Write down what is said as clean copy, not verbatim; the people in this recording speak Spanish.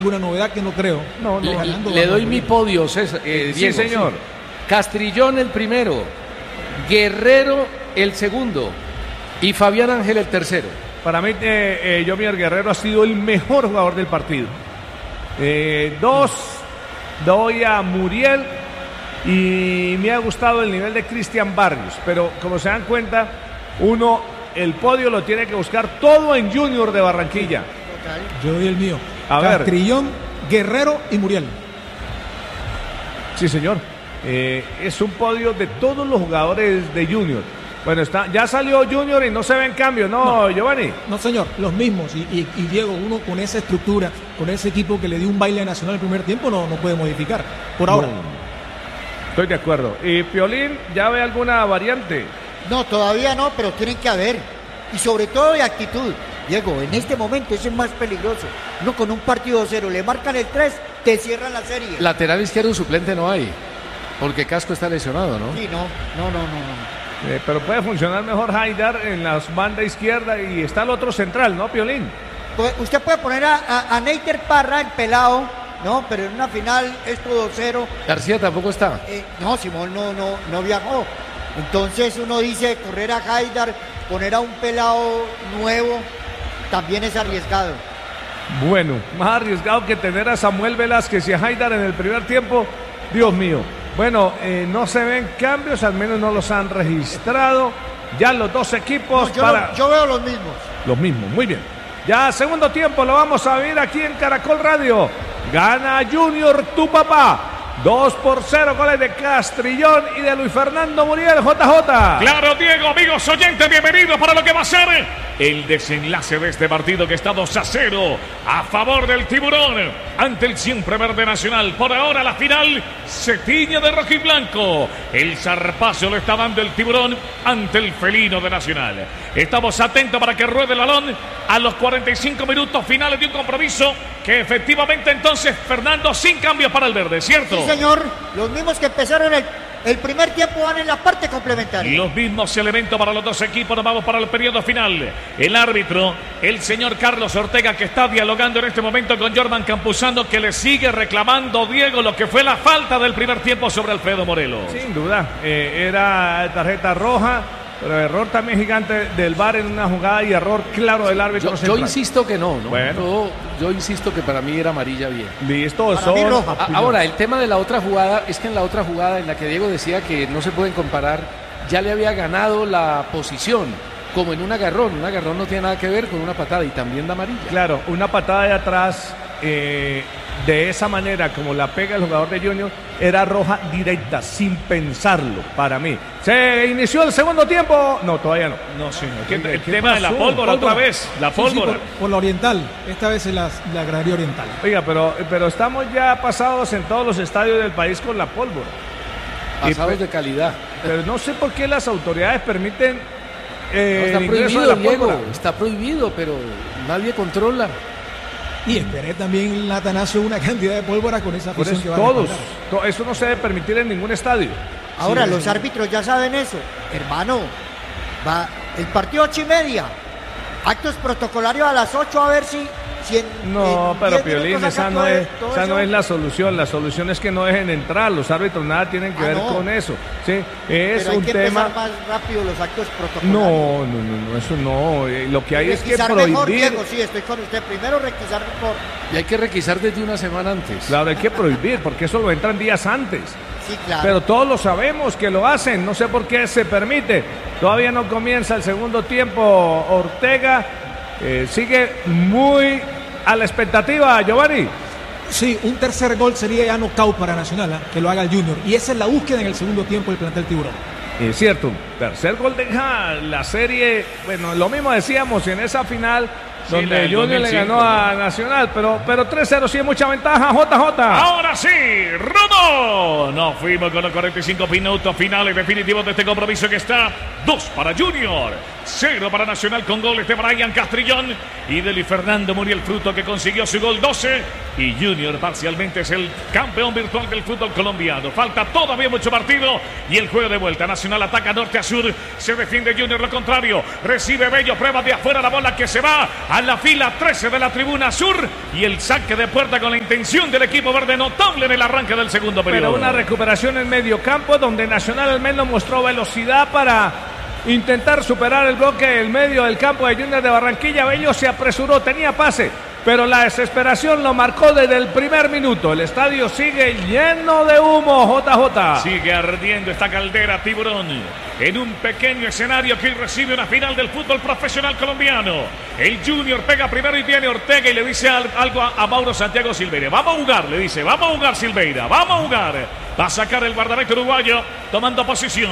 Una novedad que no creo. Le doy mi podio, César, Diego, sí, señor. Sí. Castrillón el primero, Guerrero el segundo y Fabián Ángel el tercero. Para mí, Yomier Guerrero ha sido el mejor jugador del partido. Dos, doy a Muriel y me ha gustado el nivel de Cristian Barrios. Pero como se dan cuenta, el podio lo tiene que buscar todo en Junior de Barranquilla. Yo doy el mío. Castrillón, Guerrero y Muriel. Sí, señor. Es un podio de todos los jugadores de Junior. Bueno, ya salió Junior y no se ven cambios, ¿no, Giovanni? No, señor, los mismos. Y Diego, uno con esa estructura, con ese equipo que le dio un baile nacional el primer tiempo, no puede modificar. Por ahora. Estoy de acuerdo. ¿Y Piolín ya ve alguna variante? No, todavía no, pero tienen que haber. Y sobre todo de actitud. Diego, en este momento es el más peligroso. No, con un partido 0, le marcan el 3, te cierran la serie. Lateral izquierdo suplente no hay, porque Casco está lesionado, ¿no? Sí, no. Pero puede funcionar mejor Haidar en la banda izquierda y está el otro central, ¿no, Piolín? Pues usted puede poner a Neiter Parra, el pelado, ¿no? Pero en una final es todo 2-0. García tampoco está. No, Simón no viajó. Entonces uno dice correr a Haidar, poner a un pelado nuevo, también es arriesgado. Bueno, más arriesgado que tener a Samuel Velázquez y a Haidar en el primer tiempo. Dios mío. Bueno, no se ven cambios, al menos no los han registrado. Ya los dos equipos yo veo los mismos. Los mismos, muy bien. Ya segundo tiempo lo vamos a ver aquí en Caracol Radio. Gana Junior, tu papá. 2-0, goles de Castrillón y de Luis Fernando Muriel, JJ. Claro, Diego, amigos oyentes, bienvenidos para lo que va a ser el desenlace de este partido que está 2-0 a favor del Tiburón ante el siempre verde Nacional. Por ahora la final se tiñe de rojo y blanco. El zarpazo lo está dando el Tiburón ante el felino de Nacional. Estamos atentos para que ruede el balón a los 45 minutos finales de un compromiso que efectivamente entonces, Fernando, sin cambios para el verde, ¿cierto? Sí, señor, los mismos que empezaron el primer tiempo van en la parte complementaria. Los mismos elementos para los dos equipos. Nos vamos para el periodo final. El árbitro, el señor Carlos Ortega, que está dialogando en este momento con Jordan Campuzano, que le sigue reclamando, Diego, lo que fue la falta del primer tiempo sobre Alfredo Morelos. Sin duda, era tarjeta roja, pero error también gigante del VAR en una jugada y error claro del árbitro. Yo insisto que no. Bueno. Yo insisto que para mí era amarilla bien. Listo, ahora, el tema de la otra jugada es que en la otra jugada en la que Diego decía que no se pueden comparar, ya le había ganado la posición, como en un agarrón. Un agarrón no tiene nada que ver con una patada y también da amarilla. Claro, una patada de atrás, de esa manera como la pega el jugador de Junior, era roja directa, sin pensarlo, para mí. Se inició el segundo tiempo. No, todavía no. No, señor. El tema de la pólvora otra vez. La pólvora. Sí, por la oriental. Esta vez es la gradería oriental. Oiga, pero estamos ya pasados en todos los estadios del país con la pólvora. Pasados de calidad. Pero no sé por qué las autoridades permiten está el ingreso prohibido, de la Diego, pólvora. está prohibido, pero nadie controla. Y esperé también, Atanasio, una cantidad de pólvora con esa Por afición eso, que va a todos. respaldar. Eso no se debe permitir en ningún estadio. Ahora, los árbitros ya saben eso. Hermano, va el partido 8:30. Actos protocolarios a las 8, a ver si No, pero 10 Piolín, minutos esa saca no todo es eso. la solución. La solución es que no dejen entrar. Los árbitros nada tienen que ver no. con eso. Sí, es Pero hay un que tema. empezar más rápido los actos protocolarios. No, eso no. Lo que hay es que Requisar prohibir. mejor, Diego, sí, estoy con usted. Primero requisar mejor. Y hay que requisar desde una semana antes. Claro, hay que prohibir, porque eso lo entran días antes. Sí, claro. Pero todos lo sabemos que lo hacen. No sé por qué se permite. Todavía no comienza el segundo tiempo. Ortega sigue muy a la expectativa, Giovanni. Sí, un tercer gol sería ya knockout para Nacional, que lo haga el Junior. Y esa es la búsqueda en el segundo tiempo del plantel Tiburón. Es cierto, tercer gol deja la serie. Bueno, lo mismo decíamos en esa final donde Junior 2005, le ganó a Nacional, pero 3-0 sí es mucha ventaja, JJ. Ahora sí, Rodo. Nos fuimos con los 45 minutos finales definitivos de este compromiso que está 2 para Junior, 0 para Nacional con goles de Brian Castrillón y de Luis Fernando Muriel Fruto, que consiguió su gol 12. Y Junior parcialmente es el campeón virtual del fútbol colombiano. Falta todavía mucho partido y el juego de vuelta. Nacional ataca norte a sur, se defiende Junior, lo contrario. Recibe Bello, prueba de afuera la bola que se va a la fila 13 de la tribuna sur. Y el saque de puerta con la intención del equipo verde, notable en el arranque del segundo periodo. Pero una recuperación en medio campo donde Nacional al menos mostró velocidad para intentar superar el bloque del medio del campo de Junior de Barranquilla. Bello se apresuró, tenía pase, pero la desesperación lo marcó desde el primer minuto. El estadio sigue lleno de humo, JJ. Sigue ardiendo esta caldera, Tiburón, en un pequeño escenario que recibe una final del fútbol profesional colombiano. El Junior pega primero y viene Ortega y le dice algo a Mauro Santiago Silveira. Vamos a jugar, le dice, vamos a jugar Silveira, vamos a jugar. Va a sacar el guardameta uruguayo tomando posición.